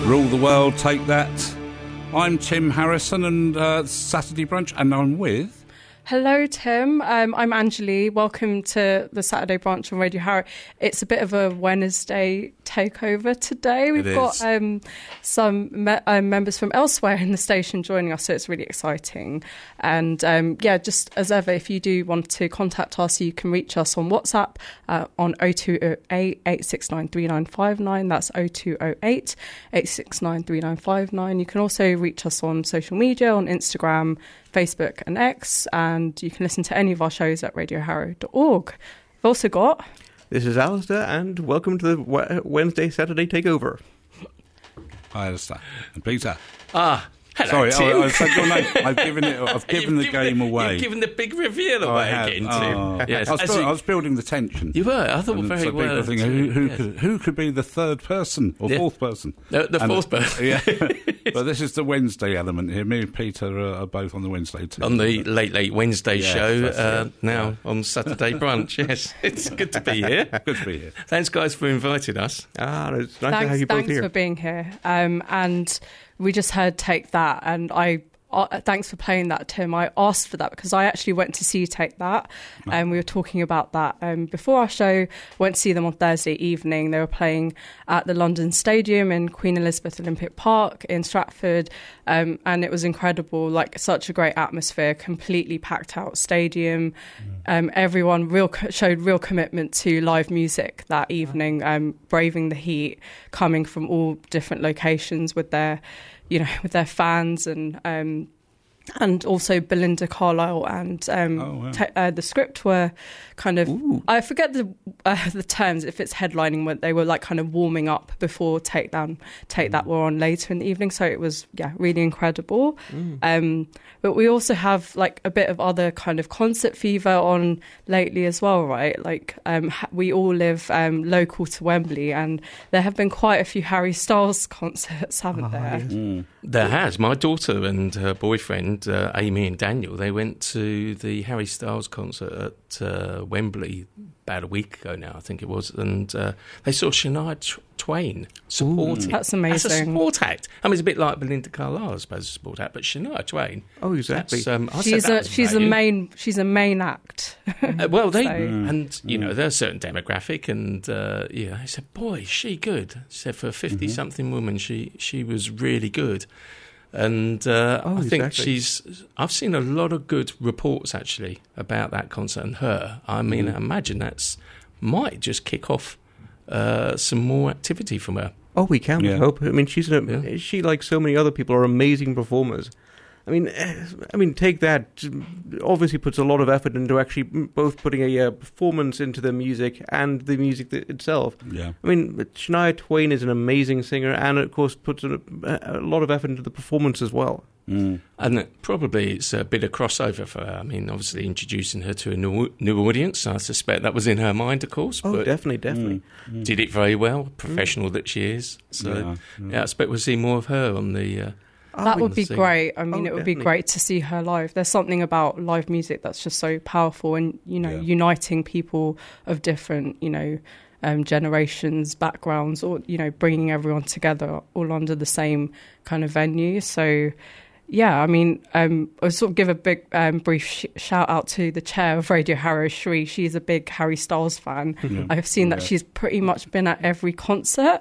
Rule the world, take that. I'm Tim Harrison and Saturday Brunch, and I'm with... Hello, Tim. I'm Anjali. Welcome to the Saturday Brunch on Radio Harrow. It's a bit of a Wednesday takeover today. We've got some members from elsewhere in the station joining us, so it's really exciting. And just as ever, if you do want to contact us, you can reach us on WhatsApp on 0208 869 3959. That's 0208 869 3959. You can also reach us on social media, on Instagram, Facebook and X, and you can listen to any of our shows at radioharrow.org. We've also got... This is Alistair, and welcome to the Wednesday, Saturday takeover. Hi, Alistair. And Peter. Hello, sorry, Tim. I said your name. I've given the game away. You've given the big reveal away again, Tim. Yes. I was building the tension. You were. I thought very so well. People think, who could be the third person or fourth person? The fourth person. Yeah. But this is the Wednesday element here. Me and Peter are both on the Wednesday too. On the Late Wednesday show now on Saturday Brunch. Yes, it's good to be here. Good to be here. Thanks, guys, for inviting us. It's nice to have you both here. Thanks for being here. And we just heard Take That, and thanks for playing that, Tim. I asked for that because I actually went to see Take That, and we were talking about that before our show. Went to see them on Thursday evening. They were playing at the London Stadium in Queen Elizabeth Olympic Park in Stratford, and it was incredible. Like, such a great atmosphere, completely packed out stadium. Everyone showed real commitment to live music that evening, braving the heat, coming from all different locations with their fans, and also Belinda Carlisle and the Script were kind of... I forget the terms, if it's headlining, when they were like kind of warming up before Take That were on later in the evening. So it was, really incredible. But we also have like a bit of other kind of concert fever on lately as well, right? Like we all live local to Wembley, and there have been quite a few Harry Styles concerts, haven't there? Yes. There has. My daughter and her boyfriend, Amy and Daniel, they went to the Harry Styles concert at Wembley about a week ago now, I think it was, and they saw Shania Twain supporting. That's amazing. As a support act. I mean, it's a bit like Belinda Carlisle, I suppose, a support act, but Shania Twain. Oh, exactly. She's a main act. Well, and you know, there's a certain demographic, and I said, boy, is she good? She said, for a 50-something woman, she was really good. And I think I've seen a lot of good reports actually about that concert and her. I mean, I imagine might just kick off some more activity from her. Oh, we can hope. I mean, she, like so many other people, are amazing performers. I mean, Take That obviously puts a lot of effort into actually both putting a performance into the music and the music itself. Yeah. I mean, Shania Twain is an amazing singer, and of course puts a lot of effort into the performance as well. And probably it's a bit of crossover for her. I mean, obviously introducing her to a new audience. I suspect that was in her mind, of course. Oh, but definitely. Did it very well, professional that she is. So I expect we'll see more of her on the... That would be great. I mean, it would be great to see her live. There's something about live music that's just so powerful, and, uniting people of different, generations, backgrounds, or, bringing everyone together all under the same kind of venue. So, I mean, I'll sort of give a big brief shout out to the chair of Radio Harrow, Shri. She's a big Harry Styles fan. I've seen that she's pretty much been at every concert.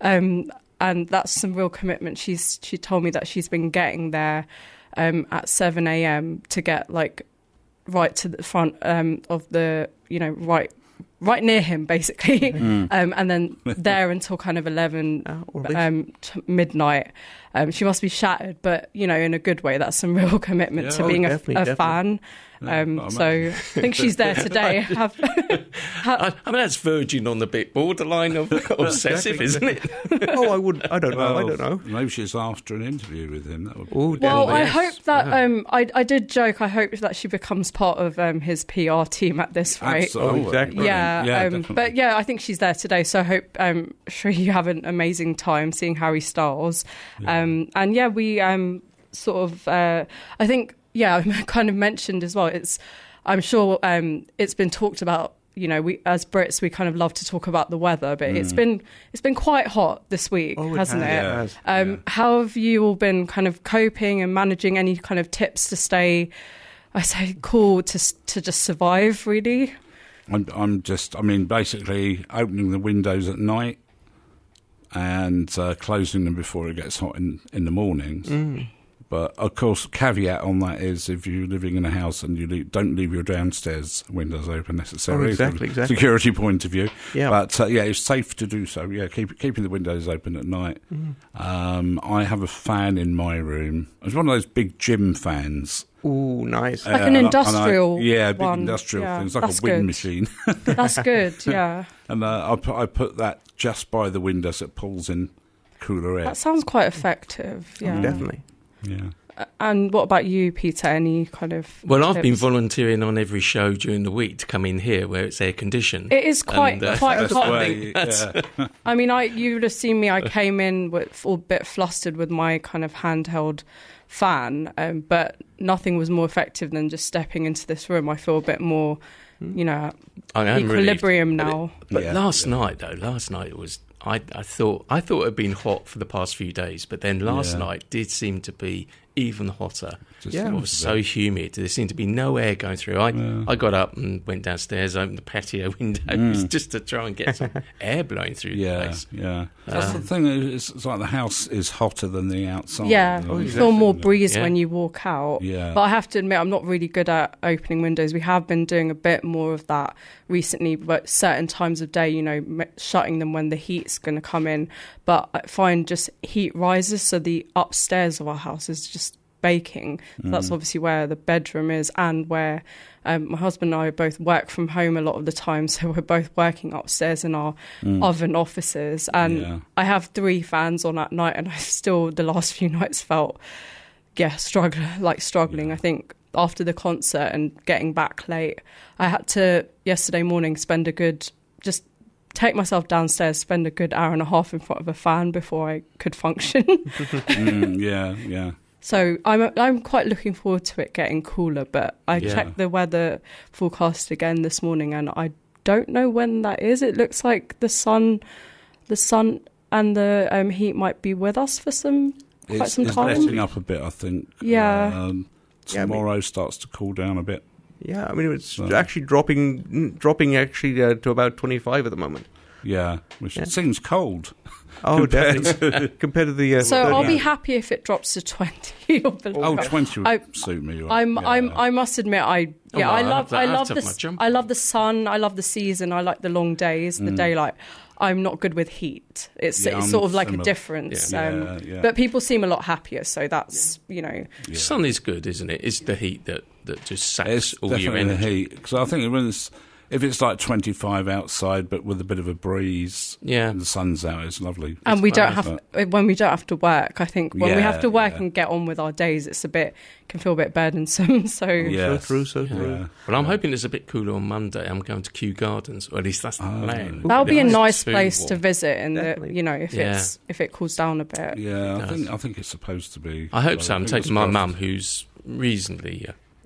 And that's some real commitment. She told me that she's been getting there at 7 a.m. to get like right to the front of the, right near him, basically. And then there until kind of 11 midnight. She must be shattered, but, in a good way. That's some real commitment to being a fan. So I think she's there today. I mean, that's verging on the bit borderline of obsessive, isn't it? I don't know. Maybe she's after an interview with him. That would I hope that I did joke. I hope that she becomes part of his PR team at this rate. Absolutely. Exactly. Yeah, but I think she's there today. So I hope sure you have an amazing time seeing Harry Styles. We I think. I kind of mentioned as well. I'm sure it's been talked about you know, we as Brits we kind of love to talk about the weather, but it's been quite hot this week, hasn't it? Yeah. How have you all been kind of coping and managing? Any kind of tips to stay, I say, cool, to just survive, really? I'm basically opening the windows at night and closing them before it gets hot in the mornings. But, of course, caveat on that is if you're living in a house and you don't leave your downstairs windows open necessarily. Exactly. Security point of view. Yeah. But, it's safe to do so. Yeah, keeping the windows open at night. I have a fan in my room. It's one of those big gym fans. Ooh, nice. Like an industrial big one. industrial thing. It's like That's a wind good. machine. That's good, yeah. And I put that just by the window so it pulls in cooler air. That sounds quite effective, yeah. Definitely. Yeah. And what about you, Peter? Any kind of Well, I've been tips? volunteering on every show during the week to come in here where it's air conditioned. It is quite And, quite That's hot. why, yeah. I mean, you would have seen me. I came in with a bit flustered with my kind of handheld fan, but nothing was more effective than just stepping into this room. I feel a bit more, you know, I am equilibrium relieved. now. But Yeah, last night it was. I thought it had been hot for the past few days, but then last night did seem to be even hotter. It was so humid. There seemed to be no air going through. I got up and went downstairs, opened the patio windows just to try and get some air blowing through the place. Yeah. That's the thing. It's like the house is hotter than the outside. Yeah, You know, you feel more breeze Yeah. when you walk out. Yeah. But I have to admit, I'm not really good at opening windows. We have been doing a bit more of that recently, but certain times of day, you know, shutting them when the heat's going to come in. But I find just heat rises, so the upstairs of our house is just baking. So that's obviously where the bedroom is and where my husband and I both work from home a lot of the time, so we're both working upstairs in our oven offices, and I have 3 fans on at night, and I've still the last few nights felt struggling. I think after the concert and getting back late, I had to yesterday morning just take myself downstairs, spend a good hour and a half in front of a fan before I could function. Yeah. So I'm quite looking forward to it getting cooler, but I checked the weather forecast again this morning, and I don't know when that is. It looks like the sun and the heat might be with us for quite some It's time. letting up a bit, I think. Yeah. Tomorrow starts to cool down a bit. Yeah, I mean, it's actually dropping actually to about 25 at the moment. Yeah, which seems cold. Oh, definitely. Compared to the... So 30. I'll be happy if it drops to 20 or below. 20 would suit me. Right? I must admit, I love the sun, I love the season, I like the long days, the daylight. I'm not good with heat. It's sort of like similar. a difference. Yeah. But people seem a lot happier, so that's, you know. The sun is good, isn't it? It's the heat that just saps It's all your definitely the energy. heat. Because I think if it's like 25 outside, but with a bit of a breeze, and the sun's out, it's lovely. And when we don't have to work, I think when we have to work Yeah. and get on with our days, can feel a bit burdensome. So So true. Yeah. Well, I'm hoping it's a bit cooler on Monday. I'm going to Kew Gardens, or at least that's the plan. that'll be a nice Too place warm. to visit, and Definitely. if it cools down a bit. Yeah, I think it's supposed to be. I hope so. I'm Fingers taking my crossed. mum, who's reasonably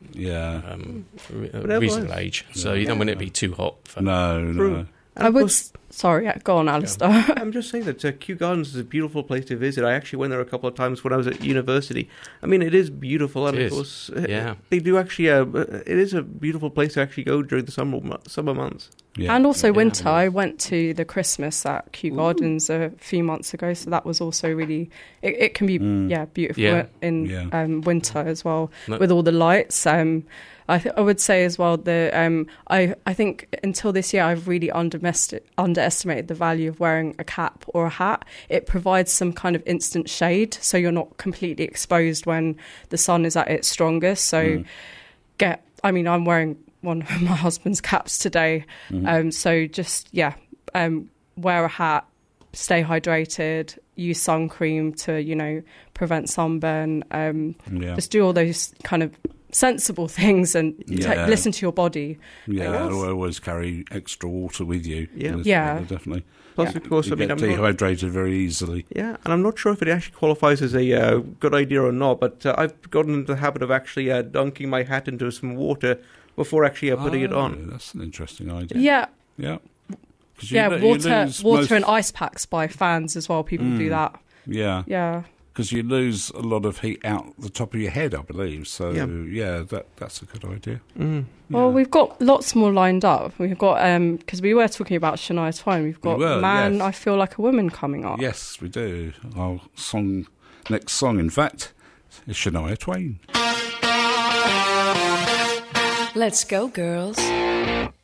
reasonable age, so you don't want it to be too hot. No. True. I would. Sorry, go on, Alistair. I'm just saying that Kew Gardens is a beautiful place to visit. I actually went there a couple of times when I was at university. I mean, it is beautiful, and It of is. course, they do actually. It is a beautiful place to actually go during the summer months. Yeah. And also winter. Yeah. I went to the Christmas at Kew Gardens a few months ago, so that was also really. It can be beautiful in winter as well, with all the lights. I would say as well that I think until this year I've really underestimated the value of wearing a cap or a hat. It provides some kind of instant shade, so you're not completely exposed when the sun is at its strongest. So I'm wearing one of my husband's caps today. So just wear a hat, stay hydrated, use sun cream to prevent sunburn. Just do all those kind of sensible things and listen to your body. Yeah, always carry extra water with you. Yeah. Definitely. Plus, of course, you get I'm dehydrated very easily. Yeah, and I'm not sure if it actually qualifies as a good idea or not, but I've gotten into the habit of actually dunking my hat into some water before actually putting it on. That's an interesting idea. Yeah. Yeah. Water and ice packs by fans as well. People do that. Yeah. Yeah. Because you lose a lot of heat out the top of your head, I believe. So, that's a good idea. Mm. Yeah. Well, we've got lots more lined up. We've got, because we were talking about Shania Twain, we've got Man, I Feel Like a Woman coming up. Yes, we do. Our next song, in fact, is Shania Twain. Let's go, girls.